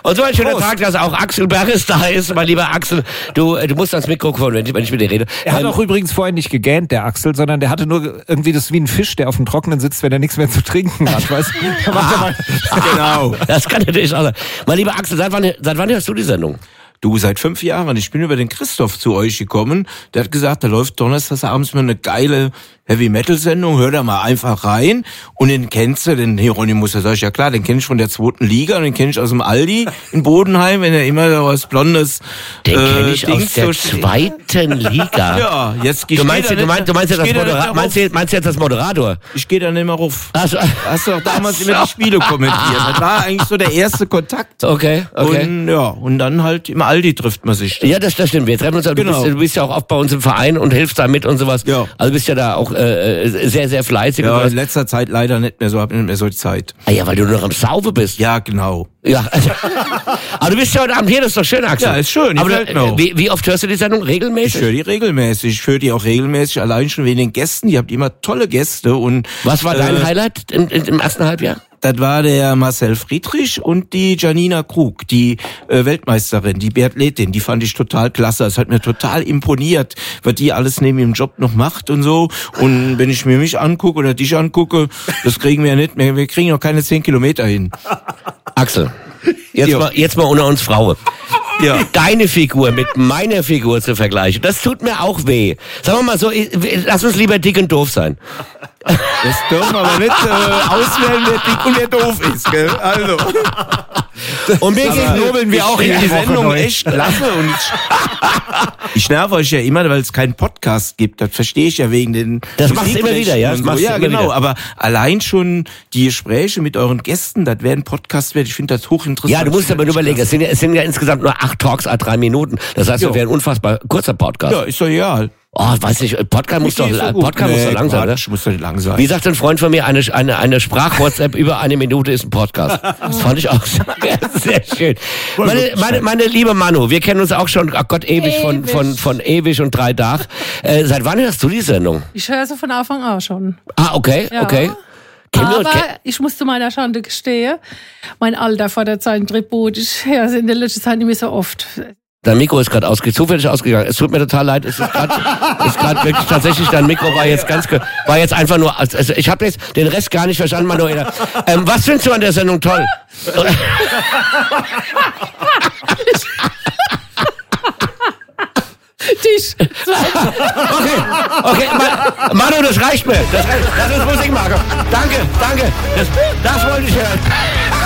Und so ein schöner Tag, dass auch Axel Berres da ist. Mein lieber Axel, du musst ans Mikrofon, wenn ich mit dir rede. Er hat auch übrigens vorher nicht gegähnt, der Axel, sondern der hatte nur irgendwie das wie ein Fisch, der auf dem Trockenen sitzt, wenn er nichts mehr zu trinken hat. Weißt? Genau. Das kann natürlich auch sein. Mein lieber Axel, seit wann hörst du die Sendung? Du, seit 5 Jahren. Ich bin über den Christoph zu euch gekommen. Der hat gesagt, da läuft donnerstags abends mal eine geile Heavy-Metal-Sendung. Hör da mal einfach rein. Und den kennst du, den Hieronymus, da sag ich, ja klar, den kenn ich von der 2. Liga. Und den kenn ich aus dem Aldi in Bodenheim, wenn er immer so was Blondes... Den kenn ich aus der 2. Liga. Ja, jetzt du meinst jetzt das Moderator? Ich gehe da nicht mehr ruf. Also, hast du doch damals immer die Spiele kommentiert. Das war eigentlich so der erste Kontakt. Okay. Und dann halt im Aldi trifft man sich. Ja, das stimmt. Wir treffen uns. Genau. Du bist ja auch oft bei uns im Verein und hilfst da mit und sowas. Ja. Also bist ja da auch sehr, sehr fleißig. Ja, in letzter Zeit leider nicht mehr so, hab nicht mehr so die Zeit. Ah ja, weil du nur noch am Saufe bist. Ja, genau. Ja. Aber du bist ja heute Abend hier, das ist doch schön, Axel. Ja, ist schön. Aber wie oft hörst du die Sendung? Regelmäßig? Ich höre die regelmäßig. Ich höre die auch regelmäßig, allein schon wegen den Gästen. Die habt immer tolle Gäste. Und was war dein Highlight im ersten Halbjahr? Das war der Marcel Friedrich und die Janina Krug, die Weltmeisterin, die Biathletin. Die fand ich total klasse. Es hat mir total imponiert, was die alles neben ihrem Job noch macht und so. Und wenn ich mir mich angucke oder dich angucke, das kriegen wir ja nicht mehr. Wir kriegen noch keine 10 Kilometer hin. Axel, jetzt mal unter uns Frauen. Ja. Deine Figur mit meiner Figur zu vergleichen, das tut mir auch weh. Sagen wir mal so, lass uns lieber dick und doof sein. Das dürfen wir aber nicht auswählen, wer dick und wer doof ist, gell? Also. Und mir nobeln wir auch in die Sendung echt klasse. Und ich nerve euch ja immer, weil es keinen Podcast gibt. Das verstehe ich ja wegen den... Das machst du immer wieder, ja? So. Ja, genau. Wieder. Aber allein schon die Gespräche mit euren Gästen, das wäre ein Podcast wert. Ich finde das hochinteressant. Ja, du musst aber überlegen, es sind ja insgesamt nur 8 Talks à 3 Minuten. Das heißt, das wäre ein unfassbar kurzer Podcast. Ja, ist doch egal. Oh, weiß nicht, Podcast muss doch lang sein, oder? Muss doch nicht lang sein. Wie sagt ein Freund von mir, eine Sprach-WhatsApp über 1 Minute ist ein Podcast. Das fand ich auch sehr schön. Meine liebe Manu, wir kennen uns auch schon, ach Gott, ewig von ewig und 3 Tagen. Seit wann hörst du die Sendung? Ich höre sie von Anfang an schon. Ah, okay. Aber ich muss zu meiner Schande gestehen, mein Alter fordert seinen Tribut. Ich höre sie in der letzten Zeit nicht mehr so oft. Dein Mikro ist gerade zufällig ausgegangen. Es tut mir total leid. Es ist gerade wirklich tatsächlich, dein Mikro war jetzt einfach nur, also ich habe jetzt den Rest gar nicht verstanden, Manuela. Was findest du an der Sendung toll? Tisch. Okay, Manu, das reicht mir. Das ist Musikmarke. Danke. Das wollte ich hören.